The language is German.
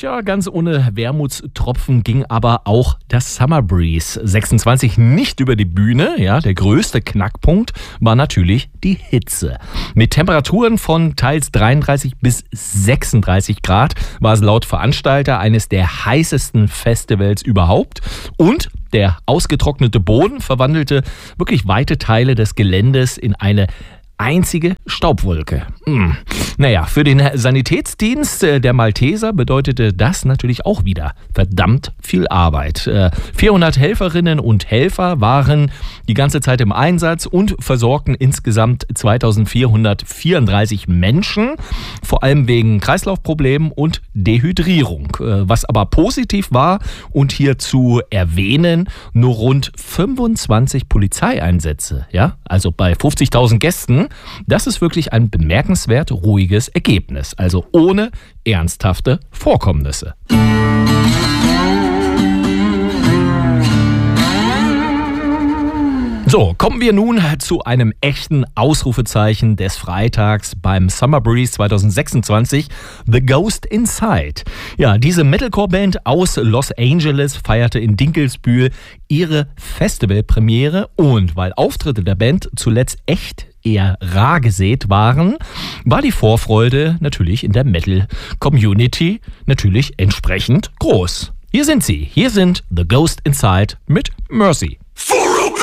Tja, ganz ohne Wermutstropfen ging aber auch das Summer Breeze 26 nicht über die Bühne. Ja, der größte Knackpunkt war natürlich die Hitze. Mit Temperaturen von teils 33 bis 36 Grad war es laut Veranstalter eines der heißesten Festivals überhaupt. Und der ausgetrocknete Boden verwandelte wirklich weite Teile des Geländes in eine einzige Staubwolke. Naja, für den Sanitätsdienst der Malteser bedeutete das natürlich auch wieder verdammt viel Arbeit. 400 Helferinnen und Helfer waren die ganze Zeit im Einsatz und versorgten insgesamt 2434 Menschen, vor allem wegen Kreislaufproblemen und Dehydrierung. Was aber positiv war und hier zu erwähnen, nur rund 25 Polizeieinsätze, ja, also bei 50.000 Gästen. Das ist wirklich ein bemerkenswert ruhiges Ergebnis, also ohne ernsthafte Vorkommnisse. So, kommen wir nun zu einem echten Ausrufezeichen des Freitags beim Summer Breeze 2026, The Ghost Inside. Ja, diese Metalcore-Band aus Los Angeles feierte in Dinkelsbühl ihre Festivalpremiere und weil Auftritte der Band zuletzt echt eher rar gesät waren, war die Vorfreude natürlich in der Metal-Community natürlich entsprechend groß. Hier sind sie, hier sind The Ghost Inside mit Mercy.